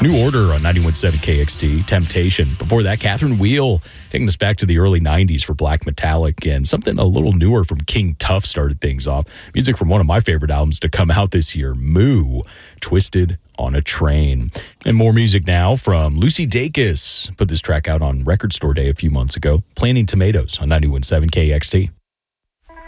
New Order on 91.7 KXT, Temptation. Before that, Catherine Wheel taking us back to the early 90s for Black Metallic, and something a little newer from King Tuff started things off. Music from one of my favorite albums to come out this year, Moo, Twisted on a Train. And more music now from Lucy Dacus. Put this track out on Record Store Day a few months ago, Planting Tomatoes on 91.7 KXT.